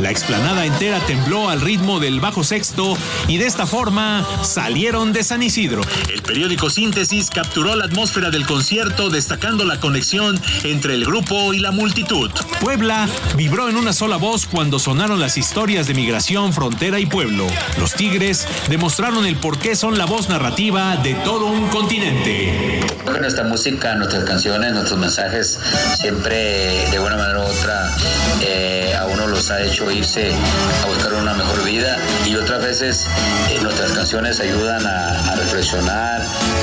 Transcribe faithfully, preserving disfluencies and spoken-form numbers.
La explanada entera tembló al ritmo del bajo sexto y de esta forma salieron de San Isidro. El periódico Síntesis capturó la atmósfera del concierto destacando la conexión entre el grupo y la multitud. Puebla vibró en una sola voz cuando sonaron las historias de migración, frontera y pueblo. Los Tigres demostraron el por qué son la voz narrativa de todo un continente. Nuestra música, nuestras canciones, nuestros mensajes siempre de una manera u otra eh, a uno los ha hecho irse a buscar una mejor vida, y otras veces eh, nuestras canciones ayudan a, a reflexionar,